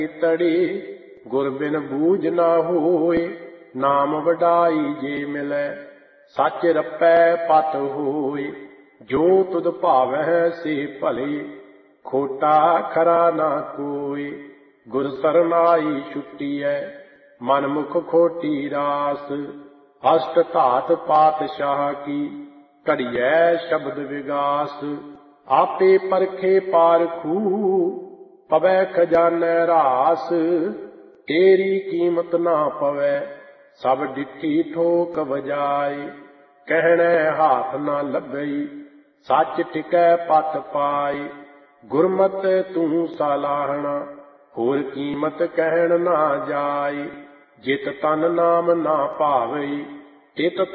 तड़ी गुर बिन बूझ ना होए, नाम वडाई जे मिलै, सच रपै पत होए। जो तुद भावै से भले, खोटा खरा ना कोई। गुर सरनाई छुट्टीऐ, मन मुख खोटी रास। अष्ट धात पातशाह की, घड़ियै शब्द विगास। आपे परखे पारखू, पवै खजानै रास। तेरी कीमत ना पवै, सब डिठी ठोक बजाए। कहणे हाथ ना लगई, सच टिकै पत पाए। गुरमत तू सालाहना, होर कीमत कहण ना जाए। जित तन नाम ना भावई, तित